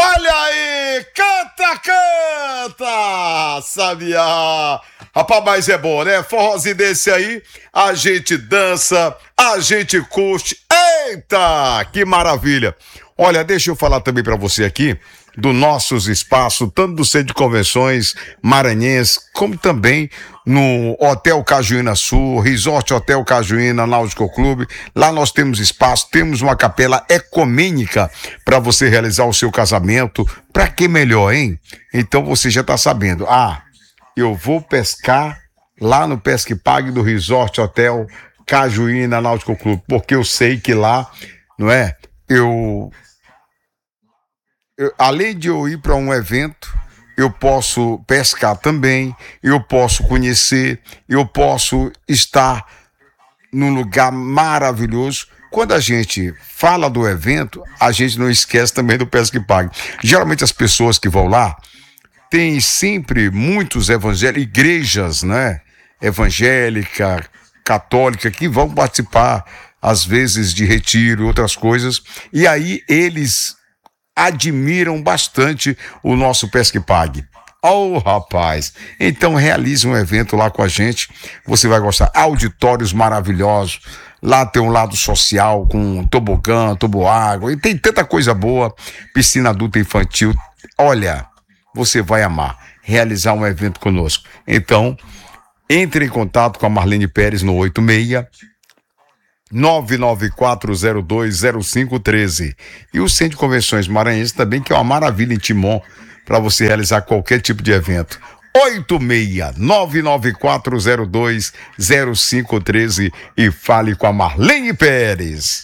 Olha aí, canta, canta, sabiá. Rapaz, mas é bom, né? Forrozinho desse aí, a gente dança, a gente curte. Eita, que maravilha. Olha, deixa eu falar também pra você aqui do nossos espaços, tanto do Centro de Convenções Maranhense, como também no Hotel Cajuína Sul, Resort Hotel Cajuína Náutico Clube. Lá nós temos espaço, temos uma capela ecumênica para você realizar o seu casamento. Para que melhor, hein? Então você já tá sabendo. Eu vou pescar lá no Pesque e Pague do Resort Hotel Cajuína Náutico Clube, porque eu sei que lá, não é? Além de eu ir para um evento, eu posso pescar também, eu posso conhecer, eu posso estar num lugar maravilhoso. Quando a gente fala do evento, a gente não esquece também do Pesque e Pague. Geralmente as pessoas que vão lá, tem sempre muitos igrejas, né? Evangélica, católica, que vão participar, às vezes, de retiro, outras coisas, e aí eles admiram bastante o nosso Pesque e Pague. Oh, rapaz, então realize um evento lá com a gente, você vai gostar. Auditórios maravilhosos, lá tem um lado social com tobogã, toboágua, e tem tanta coisa boa, piscina adulta e infantil. Olha, você vai amar realizar um evento conosco. Então, entre em contato com a Marlene Pérez no 994020513. E o Centro de Convenções Maranhense também, que é uma maravilha em Timon, para você realizar qualquer tipo de evento. 86-994020513 e fale com a Marlene Pérez.